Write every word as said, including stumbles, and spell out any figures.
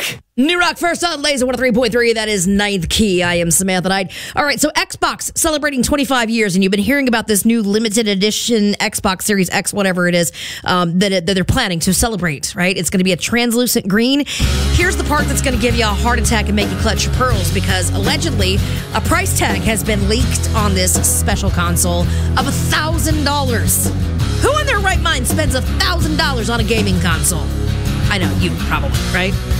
Rock. New Rock first on Laser one oh three point three. That is Ninth Key. I am Samantha Knight. All right, so Xbox celebrating twenty-five years, and you've been hearing about this new limited edition Xbox Series X, whatever it is, um, that, it, that they're planning to celebrate, right? It's going to be a translucent green. Here's the part that's going to give you a heart attack and make you clutch your pearls, because allegedly a price tag has been leaked on this special console of one thousand dollars. Who in their right mind spends one thousand dollars on a gaming console? I know, you probably, right?